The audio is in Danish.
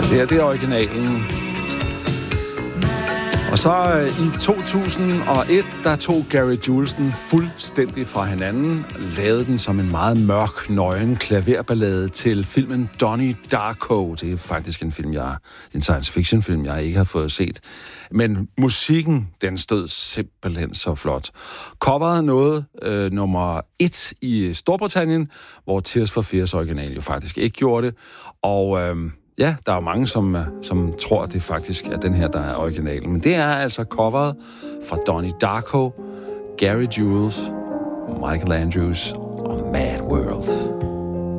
Det er originalen. Og så i 2001, der tog Gary Jules den fuldstændig fra hinanden, lavede den som en meget mørk, nøgen klaverballade til filmen Donnie Darko. Det er faktisk en science fiction film, jeg ikke har fået set. Men musikken, den stod simpelthen så flot. Coveret nåede nummer 1 i Storbritannien, hvor Tears for Fears original jo faktisk ikke gjorde det. Og ja, der er jo mange, som tror, at det faktisk er den her, der er originalen. Men det er altså coveret fra Donnie Darko, Gary Jules, Michael Andrews og Mad World.